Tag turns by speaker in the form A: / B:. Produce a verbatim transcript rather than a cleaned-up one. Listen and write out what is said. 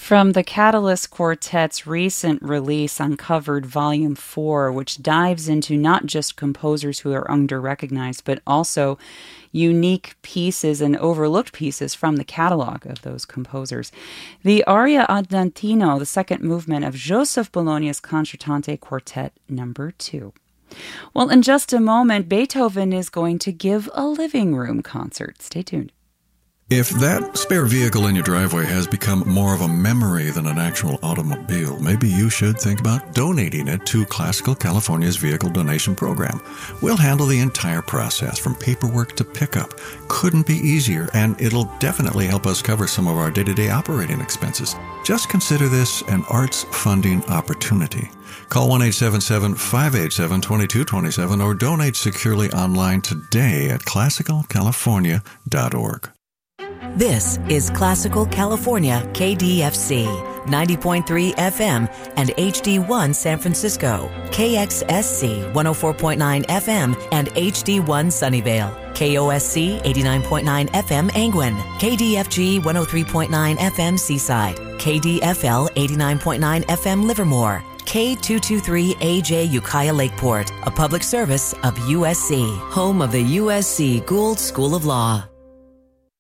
A: From the Catalyst Quartet's recent release, Uncovered Volume four, which dives into not just composers who are under-recognized, but also unique pieces and overlooked pieces from the catalog of those composers. The Aria Andantino, the second movement of Joseph Bologna's Concertante Quartet number two. Well, in just a moment, Beethoven is going to give a living room concert. Stay tuned.
B: If that spare vehicle in your driveway has become more of a memory than an actual automobile, maybe you should think about donating it to Classical California's Vehicle Donation Program. We'll handle the entire process from paperwork to pickup. Couldn't be easier, and it'll definitely help us cover some of our day-to-day operating expenses. Just consider this an arts funding opportunity. Call one eight seven seven, five eight seven, two two two seven or donate securely online today at classical california dot org.
C: This is Classical California K D F C, ninety point three F M and H D one San Francisco, K X S C one oh four point nine F M and H D one Sunnyvale, K O S C eighty-nine point nine F M Angwin, K D F G one oh three point nine F M Seaside, K D F L eighty-nine point nine F M Livermore, K two twenty-three A J Ukiah Lakeport, a public service of U S C, home of the U S C Gould School of Law.